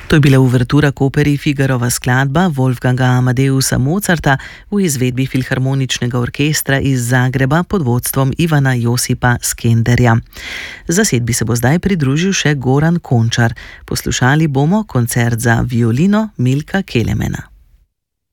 To je bila uvertura k operi Figarova skladba Wolfganga Amadeusa Mozarta v izvedbi Filharmoničnega orkestra iz Zagreba pod vodstvom Ivana Josipa Skenderja. Zasedbi se bo zdaj pridružil še Goran Končar. Poslušali bomo koncert za violino Milka Kelemena.